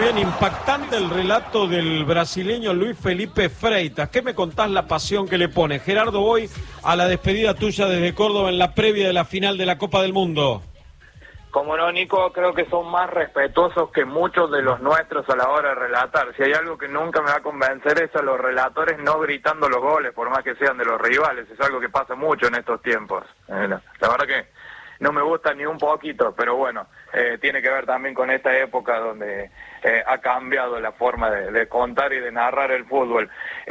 bien, impactante el relato del brasileño Luis Felipe Freitas. ¿Qué me contás la pasión que le pone? Gerardo, voy a la despedida tuya desde Córdoba en la previa de la final de la Copa del Mundo. Como no, Nico, creo que son más respetuosos que muchos de los nuestros a la hora de relatar. Si hay algo que nunca me va a convencer es a los relatores no gritando los goles, por más que sean de los rivales. Es algo que pasa mucho en estos tiempos. La verdad que no me gusta ni un poquito, pero bueno, tiene que ver también con esta época donde ha cambiado la forma de contar y de narrar el fútbol.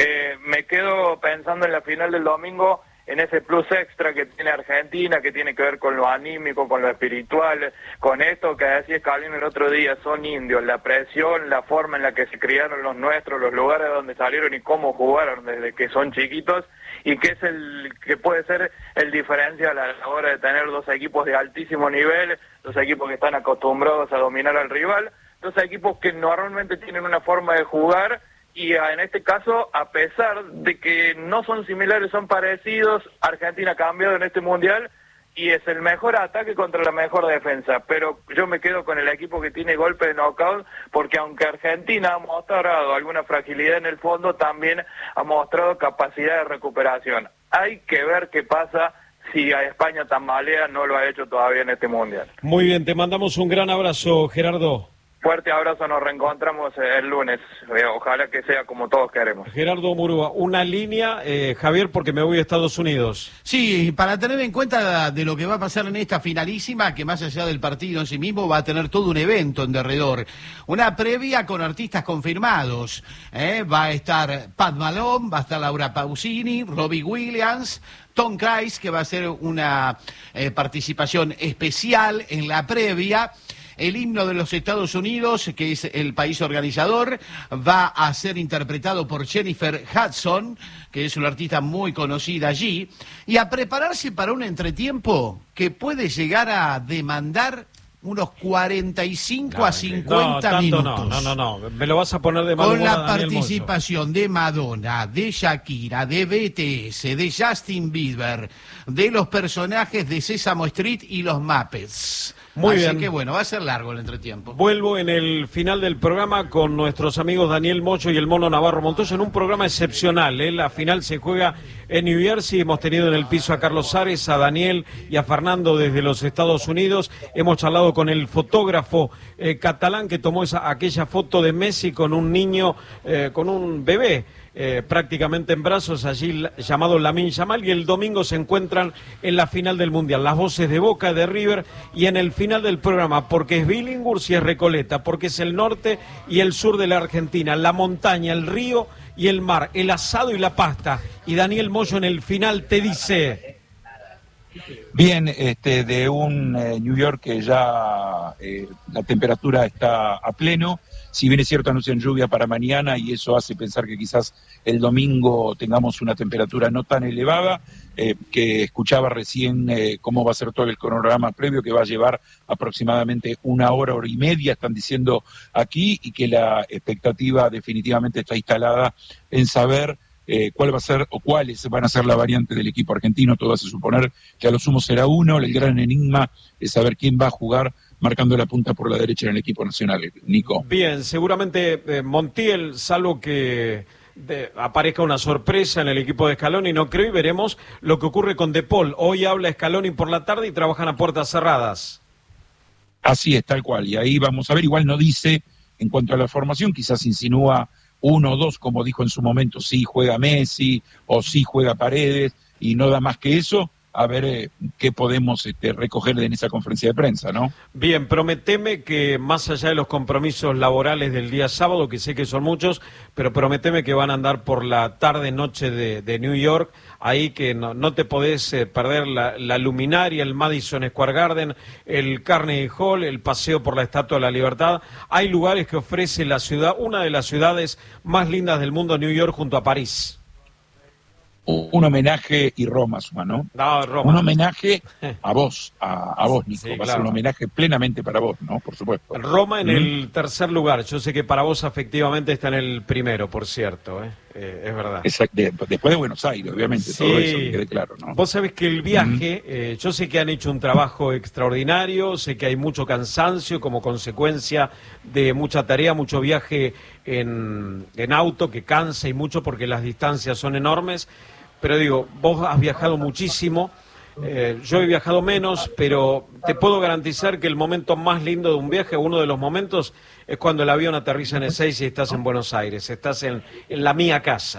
Me quedo pensando en la final del domingo, en ese plus extra que tiene Argentina, que tiene que ver con lo anímico, con lo espiritual, con esto que decía Scaloni el otro día, son indios, la presión, la forma en la que se criaron los nuestros, los lugares donde salieron y cómo jugaron desde que son chiquitos, y que es el que puede ser el diferencial a la hora de tener dos equipos de altísimo nivel, dos equipos que están acostumbrados a dominar al rival, dos equipos que normalmente tienen una forma de jugar. Y en este caso, a pesar de que no son similares, son parecidos, Argentina ha cambiado en este Mundial y es el mejor ataque contra la mejor defensa. Pero yo me quedo con el equipo que tiene golpe de knockout, porque aunque Argentina ha mostrado alguna fragilidad en el fondo, también ha mostrado capacidad de recuperación. Hay que ver qué pasa si a España tambalea, no lo ha hecho todavía en este Mundial. Muy bien, te mandamos un gran abrazo, Gerardo. Fuerte abrazo, nos reencontramos el lunes, ojalá que sea como todos queremos. Gerardo Murúa, una línea, Javier, porque me voy a Estados Unidos. Sí, para tener en cuenta de lo que va a pasar en esta finalísima, que más allá del partido en sí mismo va a tener todo un evento en derredor. Una previa con artistas confirmados, va a estar Pat Malone, va a estar Laura Pausini, Robbie Williams, Tom Cruise, que va a hacer una participación especial en la previa. El himno de los Estados Unidos, que es el país organizador, va a ser interpretado por Jennifer Hudson, que es una artista muy conocida allí, y a prepararse para un entretiempo que puede llegar a demandar unos 45 a 50 minutos. No, me lo vas a poner de mal humor. Con la participación de Madonna, de Shakira, de BTS, de Justin Bieber, de los personajes de Sesame Street y los Muppets. Muy bien. Así que bueno, va a ser largo el entretiempo. Vuelvo en el final del programa con nuestros amigos Daniel Mocho y el Mono Navarro Montoya en un programa excepcional. La final se juega en New Jersey. Hemos tenido en el piso a Carlos Ares, a Daniel y a Fernando desde los Estados Unidos. Hemos charlado con el fotógrafo catalán que tomó aquella foto de Messi con un niño, con un bebé. Prácticamente en brazos, allí llamado Lamine Yamal, y el domingo se encuentran en la final del Mundial. Las voces de Boca, de River, y en el final del programa, porque es Billinghurst y es Recoleta, porque es el norte y el sur de la Argentina, la montaña, el río y el mar, el asado y la pasta. Y Daniel Moyo en el final te dice... Bien, de un New York que ya la temperatura está a pleno. Si bien es cierto, anuncian lluvia para mañana y eso hace pensar que quizás el domingo tengamos una temperatura no tan elevada, que escuchaba recién cómo va a ser todo el cronograma previo, que va a llevar aproximadamente una hora y media, están diciendo aquí, y que la expectativa definitivamente está instalada en saber cuál va a ser o cuáles van a ser la variante del equipo argentino. Todo hace suponer que a lo sumo será uno. El gran enigma es saber quién va a jugar marcando la punta por la derecha en el equipo nacional, Nico. Bien, seguramente Montiel, salvo que aparezca una sorpresa en el equipo de Scaloni, no creo, y veremos lo que ocurre con De Paul. Hoy habla Scaloni por la tarde y trabajan a puertas cerradas. Así es, tal cual, y ahí vamos a ver. Igual no dice en cuanto a la formación, quizás insinúa uno o dos, como dijo en su momento, sí juega Messi o sí juega Paredes, y no da más que eso. A ver qué podemos recoger en esa conferencia de prensa, ¿no? Bien, prometeme que más allá de los compromisos laborales del día sábado, que sé que son muchos, pero prometeme que van a andar por la tarde-noche de New York, ahí que no te podés perder la luminaria, el Madison Square Garden, el Carnegie Hall, el paseo por la Estatua de la Libertad. Hay lugares que ofrece la ciudad, una de las ciudades más lindas del mundo, New York, junto a París. Un homenaje, y Roma suma, ¿no? No, Roma. Un homenaje a vos, Nico. Sí, va claro. a ser un homenaje plenamente para vos, ¿no? Por supuesto. Roma en el tercer lugar. Yo sé que para vos afectivamente está en el primero, por cierto. es verdad. Después de Buenos Aires, obviamente, Sí. todo eso, que quede claro, ¿no? Vos sabés que el viaje, yo sé que han hecho un trabajo extraordinario, sé que hay mucho cansancio como consecuencia de mucha tarea, mucho viaje en auto que cansa y mucho porque las distancias son enormes, pero digo, vos has viajado muchísimo, yo he viajado menos, pero te puedo garantizar que el momento más lindo de un viaje, uno de los momentos, es cuando el avión aterriza en Ezeiza y estás en Buenos Aires, estás en la mía casa.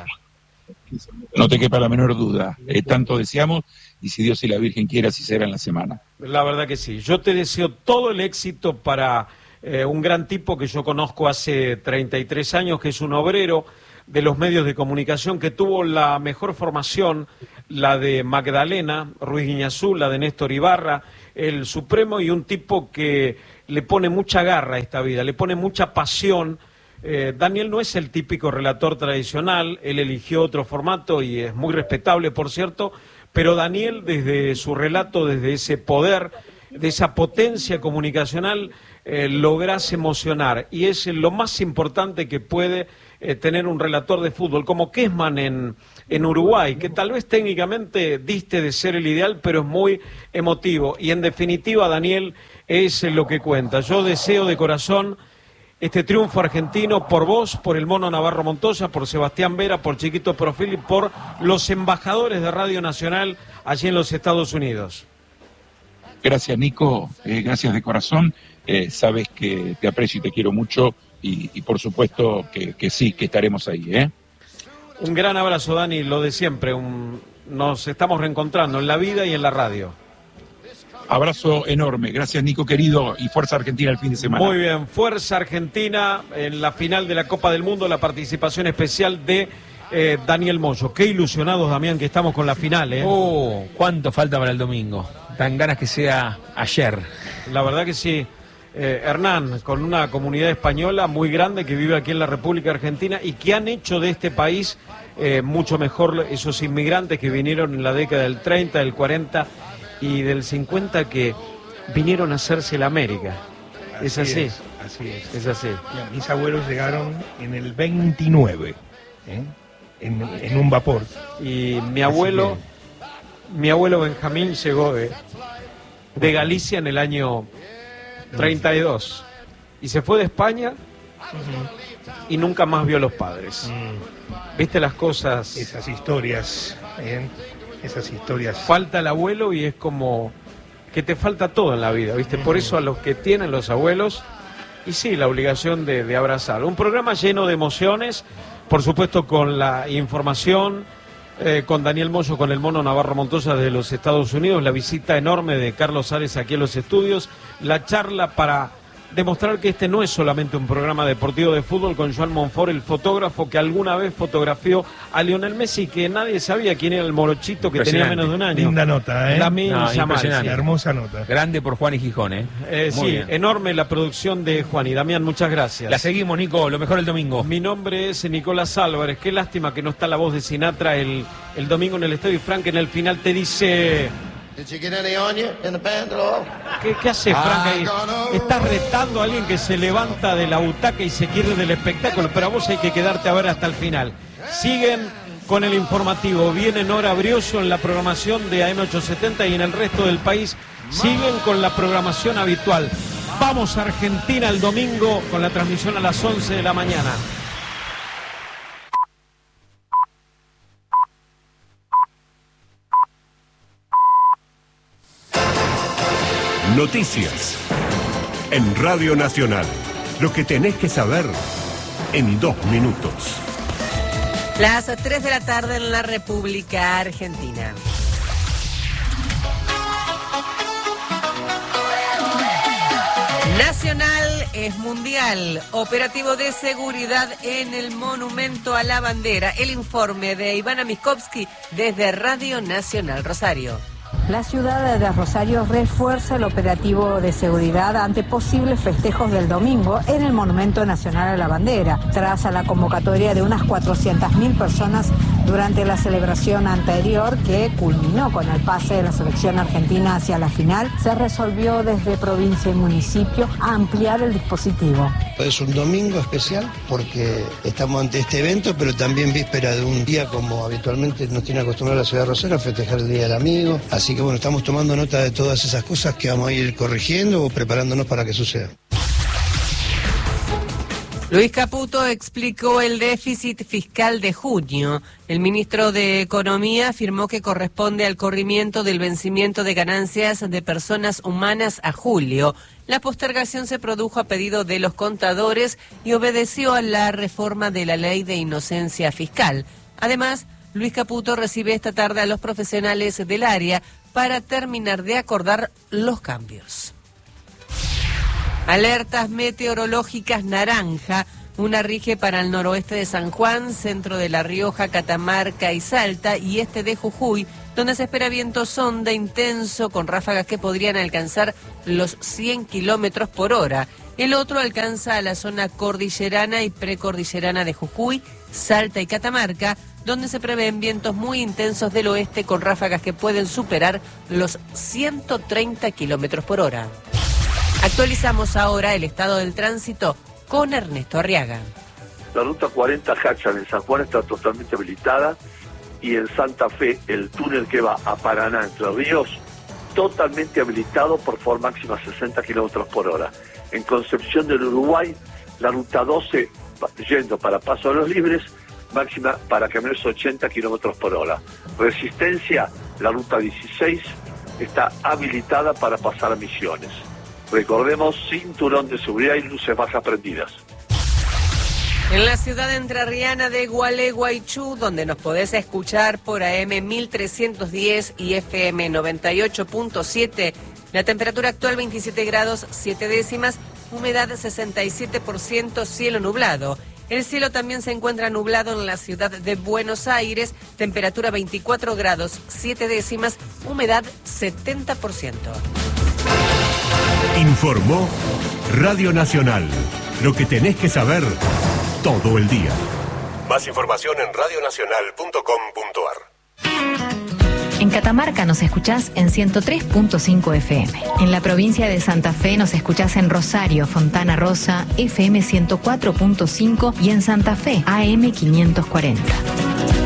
No te quepa la menor duda. Tanto deseamos, y si Dios y la Virgen quiera, así será en la semana. La verdad que sí. Yo te deseo todo el éxito para un gran tipo que yo conozco hace 33 años, que es un obrero de los medios de comunicación, que tuvo la mejor formación, la de Magdalena Ruiz Guiñazú, la de Néstor Ibarra, el Supremo, y un tipo que le pone mucha garra a esta vida, le pone mucha pasión. Daniel no es el típico relator tradicional, él eligió otro formato y es muy respetable, por cierto, pero Daniel, desde su relato, desde ese poder, de esa potencia comunicacional, logras emocionar, y es lo más importante que puede tener un relator de fútbol, como Kessman en Uruguay, que tal vez técnicamente diste de ser el ideal, pero es muy emotivo, y en definitiva, Daniel, es lo que cuenta. Yo deseo de corazón este triunfo argentino por vos, por el Mono Navarro Montoya, por Sebastián Vera, por Chiquito Profil y por los embajadores de Radio Nacional allí en los Estados Unidos. Gracias, Nico, gracias de corazón. Sabes que te aprecio y te quiero mucho, y por supuesto que sí, que estaremos ahí, ¿eh? Un gran abrazo, Dani, lo de siempre. Nos estamos reencontrando en la vida y en la radio. Abrazo enorme, gracias, Nico querido, y Fuerza Argentina el fin de semana. Muy bien, Fuerza Argentina en la final de la Copa del Mundo, la participación especial de Daniel Moyo. Qué ilusionados, Damián, que estamos con la final, ¿eh? ¿Cuánto falta para el domingo? Dan ganas que sea ayer. La verdad que sí. Hernán, con una comunidad española muy grande que vive aquí en la República Argentina y que han hecho de este país mucho mejor esos inmigrantes que vinieron en la década del 30, del 40 y del 50, que vinieron a hacerse la América. ¿Es así? Así es. Es así. Mis abuelos llegaron en el 29, en un vapor. Y mi abuelo Benjamín llegó de Galicia en el año 32 y se fue de España y nunca más vio a los padres. ¿Viste las cosas? Esas historias, esas historias. Falta el abuelo y es como que te falta todo en la vida, ¿viste? Por eso a los que tienen los abuelos, y sí, la obligación de abrazar. Un programa lleno de emociones, por supuesto con la información, con Daniel Moyo, con el Mono Navarro Montoya de los Estados Unidos, la visita enorme de Carlos Ares aquí en los estudios, la charla para demostrar que este no es solamente un programa deportivo de fútbol, con Joan Monfort, el fotógrafo que alguna vez fotografió a Lionel Messi, que nadie sabía quién era el morochito que tenía menos de un año. Linda nota, ¿eh? Impresionante. Hermosa nota. Grande por Juan y Gijón, ¿eh? Sí, bien. Enorme la producción de Juan y Damián, muchas gracias. La seguimos, Nico, lo mejor el domingo. Mi nombre es Nicolás Álvarez, qué lástima que no está la voz de Sinatra el domingo en el estadio, y Frank en el final te dice... ¿Qué hace Frank ahí? Estás retando a alguien que se levanta de la butaca y se quiere del espectáculo, pero a vos hay que quedarte a ver hasta el final. Siguen con el informativo, viene Nora Brioso en la programación de AM870 y en el resto del país siguen con la programación habitual. Vamos a Argentina el domingo con la transmisión a las 11 de la mañana. Noticias en Radio Nacional. Lo que tenés que saber en 2 minutos. Las 3 de la tarde en la República Argentina. Nacional es mundial. Operativo de seguridad en el Monumento a la Bandera. El informe de Ivana Miskovsky desde Radio Nacional. Rosario. La ciudad de Rosario refuerza el operativo de seguridad ante posibles festejos del domingo en el Monumento Nacional a la Bandera, tras a la convocatoria de unas 400.000 personas Durante la celebración anterior, que culminó con el pase de la selección argentina hacia la final, se resolvió desde provincia y municipio ampliar el dispositivo. Es un domingo especial porque estamos ante este evento, pero también víspera de un día como habitualmente nos tiene acostumbrado la ciudad de Rosario a festejar el Día del Amigo. Así que bueno, estamos tomando nota de todas esas cosas que vamos a ir corrigiendo o preparándonos para que suceda. Luis Caputo explicó el déficit fiscal de junio. El ministro de Economía afirmó que corresponde al corrimiento del vencimiento de ganancias de personas humanas a julio. La postergación se produjo a pedido de los contadores y obedeció a la reforma de la ley de inocencia fiscal. Además, Luis Caputo recibe esta tarde a los profesionales del área para terminar de acordar los cambios. Alertas meteorológicas naranja, una rige para el noroeste de San Juan, centro de La Rioja, Catamarca y Salta y este de Jujuy, donde se espera viento sonda intenso con ráfagas que podrían alcanzar los 100 kilómetros por hora. El otro alcanza a la zona cordillerana y precordillerana de Jujuy, Salta y Catamarca, donde se prevén vientos muy intensos del oeste con ráfagas que pueden superar los 130 kilómetros por hora. Actualizamos ahora el estado del tránsito con Ernesto Arriaga. La ruta 40 Hachal en San Juan está totalmente habilitada y en Santa Fe el túnel que va a Paraná entre ríos totalmente habilitado por máxima 60 kilómetros por hora. En Concepción del Uruguay la ruta 12 yendo para Paso de los Libres máxima para camiones 80 kilómetros por hora. Resistencia, la ruta 16 está habilitada para pasar a Misiones. Recordemos, cinturón de seguridad y luces bajas prendidas. En la ciudad entrerriana de Gualeguaychú, donde nos podés escuchar por AM 1310 y FM 98.7, la temperatura actual 27 grados 7 décimas, humedad 67%, cielo nublado. El cielo también se encuentra nublado en la ciudad de Buenos Aires, temperatura 24 grados 7 décimas, humedad 70%. Informó Radio Nacional. Lo que tenés que saber todo el día. Más información en radionacional.com.ar. En Catamarca nos escuchás en 103.5 FM. En la provincia de Santa Fe nos escuchás en Rosario, Fontana Rosa, FM 104.5 y en Santa Fe, AM 540.